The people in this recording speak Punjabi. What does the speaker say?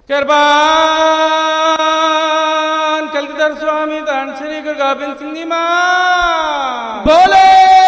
ਕਿਰਪਾਨ ਕਲਗੀਧਰ ਸੁਆਮੀ ਧੰਨ ਸ੍ਰੀ ਗੁਰੂ ਗੋਬਿੰਦ ਸਿੰਘ ਜੀ ਮਹਾਰਾਜ ਬੋਲੇ